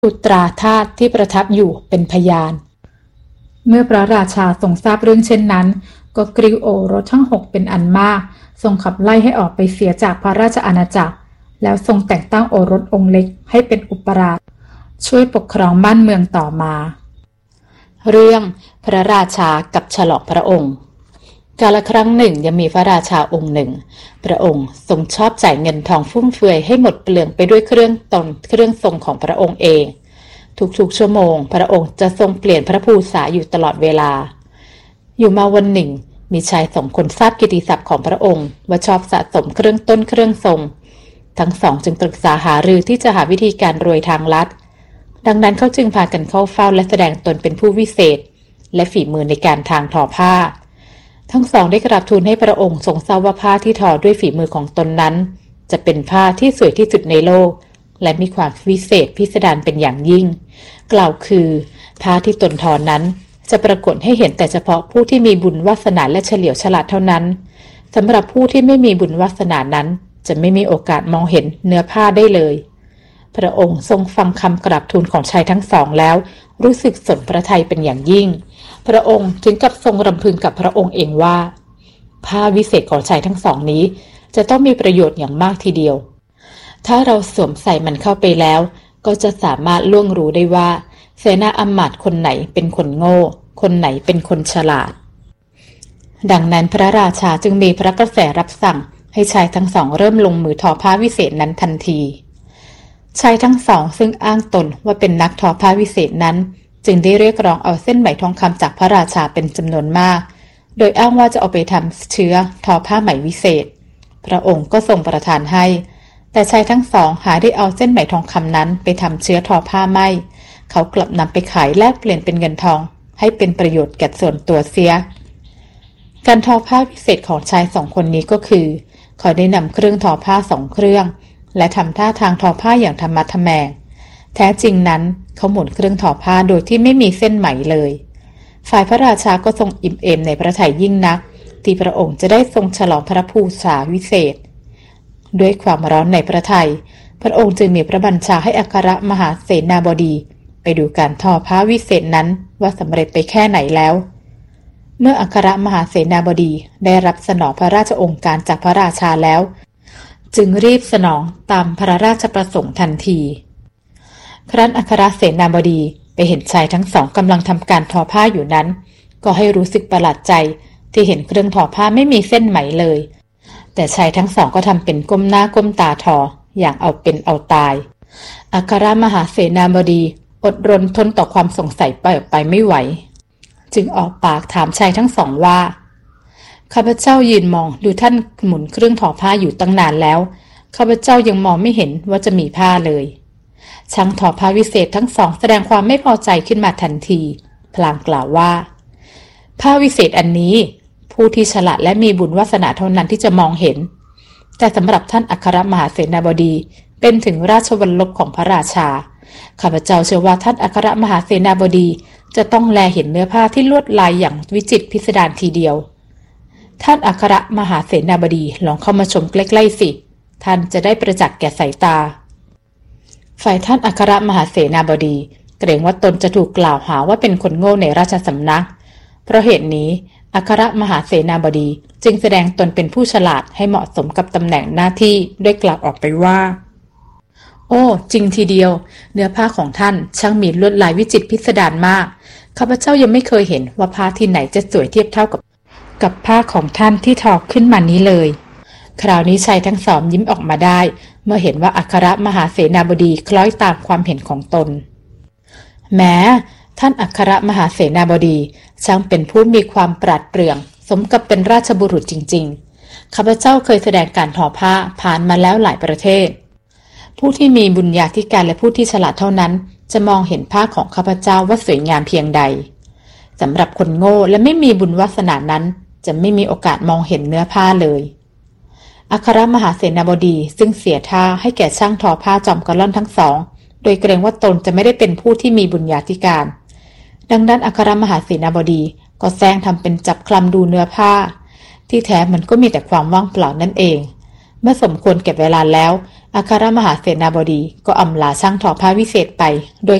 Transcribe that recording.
อุตราธาตุที่ประทับอยู่เป็นพยานเมื่อพระราชาทรงทราบเรื่องเช่นนั้นก็กริ้วโอรสทั้ง6เป็นอันมากทรงขับไล่ให้ออกไปเสียจากพระราชอาณาจักรแล้วทรงแต่งตั้งโอรสองค์เล็กให้เป็นอุปราชช่วยปกครองบ้านเมืองต่อมาเรื่องพระราชากับฉลองพระองค์กาลครั้งหนึ่งยังมีพระราชาองค์หนึ่งพระองค์ทรงชอบจ่ายเงินทองฟุ่มเฟือยให้หมดเปลืองไปด้วยเครื่องทรงของพระองค์เองทุกๆชั่วโมงพระองค์จะทรงเปลี่ยนพระภูษาอยู่ตลอดเวลาอยู่มาวันหนึ่งมีชาย2 คนทราบกิตติศัพท์ของพระองค์ว่าชอบสะสมเครื่องทรงทั้งสองจึงปรึกษาหารือที่จะหาวิธีการรวยทางลัดดังนั้นเขาจึงพากันเข้าเฝ้าและแสดงตนเป็นผู้วิเศษและฝีมือในการทางทอผ้าทั้งสองได้กราบทูลให้พระองค์ทรงทราบว่าผ้าที่ทอด้วยฝีมือของตนนั้นจะเป็นผ้าที่สวยที่สุดในโลกและมีความวิเศษพิสดารเป็นอย่างยิ่งกล่าวคือผ้าที่ตนทอนั้นจะปรากฏให้เห็นแต่เฉพาะผู้ที่มีบุญวาสนาและเฉลียวฉลาดเท่านั้นสำหรับผู้ที่ไม่มีบุญวาสนานั้นจะไม่มีโอกาสมองเห็นเนื้อผ้าได้เลยพระองค์ทรงฟังคำกราบทูลของชายทั้งสองแล้วรู้สึกสนพระทัยเป็นอย่างยิ่งพระองค์ถึงกับทรงรำพึงกับพระองค์เองว่าผ้าวิเศษของชายทั้งสองนี้จะต้องมีประโยชน์อย่างมากทีเดียวถ้าเราสวมใส่มันเข้าไปแล้วก็จะสามารถล่วงรู้ได้ว่าเสนาอำมาตย์คนไหนเป็นคนโง่คนไหนเป็นคนฉลาดดังนั้นพระราชาจึงมีพระกระแสรับสั่งให้ชายทั้งสองเริ่มลงมือทอผ้าวิเศษนั้นทันทีชายทั้งสองซึ่งอ้างตนว่าเป็นนักทอผ้าวิเศษนั้นจึงได้เรียกร้องเอาเส้นไหมทองคำจากพระราชาเป็นจำนวนมากโดยอ้างว่าจะเอาไปทำเชื้อทอผ้าไหมวิเศษพระองค์ก็ทรงประทานให้แต่ชายทั้งสองหาได้เอาเส้นไหมทองคำนั้นไปทำเชื้อทอผ้าไหมเขากลับนำไปขายแลกเปลี่ยนเป็นเงินทองให้เป็นประโยชน์แก่ส่วนตัวเสียการทอผ้าพิเศษของชาย2 คนนี้ก็คือเขาได้นำเครื่องทอผ้า2 เครื่องและทำท่าทางทอผ้าอย่างธรรมะทแมงแท้จริงนั้นเขาหมุนเครื่องทอผ้าโดยที่ไม่มีเส้นไหมเลยฝ่ายพระราชาก็ทรงอิ่มเอมในพระทัยยิ่งนักที่พระองค์จะได้ทรงฉลองพระภูษาวิเศษด้วยความร้อนในพระทัยพระองค์จึงมีพระบัญชาให้อัครมหาเสนาบดีไปดูการทอผ้าวิเศษนั้นว่าสำเร็จไปแค่ไหนแล้วเมื่ออัครมหาเสนาบดีได้รับสนองพระราชโองการจากพระราชาแล้วจึงรีบสนองตามพระราชประสงค์ทันทีครั้นอัครเสนาบดีไปเห็นชายทั้งสองกำลังทำการทอผ้าอยู่นั้นก็ให้รู้สึกประหลาดใจที่เห็นเครื่องทอผ้าไม่มีเส้นไหมเลยแต่ชายทั้งสองก็ทำเป็นก้มหน้าก้มตาทออย่างเอาเป็นเอาตายอัครมหาเสนาบดีอดรนทนต่อความสงสัยไปไม่ไหวจึงออกปากถามชายทั้งสองว่าข้าพเจ้ายืนมองดูท่านหมุนเครื่องทอผ้าอยู่ตั้งนานแล้วข้าพเจ้ายังมองไม่เห็นว่าจะมีผ้าเลยช่างทอผ้าวิเศษทั้งสองแสดงความไม่พอใจขึ้นมาทันทีพลางกล่าวว่าผ้าวิเศษอันนี้ผู้ที่ฉลาดและมีบุญวาสนาเท่านั้นที่จะมองเห็นแต่สำหรับท่านอัครมหาเสนาบดีเป็นถึงราชวัลลบของพระราชาข้าพเจ้าเชื่อว่าท่านอัครมหาเสนาบดีจะต้องแลเห็นเนื้อผ้าที่ลวดลายอย่างวิจิตรพิสดารทีเดียวท่านอัครมหาเสนาบดีลองเข้ามาชมใกล้ๆสิท่านจะได้ประจักษ์แก่สายตาฝ่ายท่านอัครมหาเสนาบดีเกรงว่าตนจะถูกกล่าวหาว่าเป็นคนโง่ในราชสำนักเพราะเหตุนี้อัครมหาเสนาบดีจึงแสดงตนเป็นผู้ฉลาดให้เหมาะสมกับตำแหน่งหน้าที่ด้วยกล่าวออกไปว่าโอ้จริงทีเดียวเนื้อผ้าของท่านช่างมีลวดลายวิจิตรพิสดารมากข้าพเจ้ายังไม่เคยเห็นว่าผ้าที่ไหนจะสวยเทียบเท่ากับผ้าของท่านที่ทอขึ้นมานี้เลยคราวนี้ชายทั้งสองยิ้มออกมาได้เมื่อเห็นว่าอัครมหาเสนาบดีคล้อยตามความเห็นของตนแม้ท่านอัครมหาเสนาบดีช่างเป็นผู้มีความปราดเปรื่องสมกับเป็นราชบุรุษจริงๆข้าพเจ้าเคยแสดงการทอผ้าผ่านมาแล้วหลายประเทศผู้ที่มีบุญญาธิการและผู้ที่ฉลาดเท่านั้นจะมองเห็นผ้าของข้าพเจ้าว่าสวยงามเพียงใดสำหรับคนโง่และไม่มีบุญวาสนานั้นจะไม่มีโอกาสมองเห็นเนื้อผ้าเลยอัครมหาเสนาบดีซึ่งเสียท่าให้แก่ช่างทอผ้าจอมกระล่อนทั้งสองโดยเกรงว่าตนจะไม่ได้เป็นผู้ที่มีบุญญาธิการดังนั้นอัครมหาเสนาบดีก็แซงทำเป็นจับคลำดูเนื้อผ้าที่แท้มันก็มีแต่ความว่างเปล่านั่นเองเมื่อสมควรเก็บเวลาแล้วอัครมหาเสนาบดีก็อำลาช่างทอผ้าวิเศษไปโดย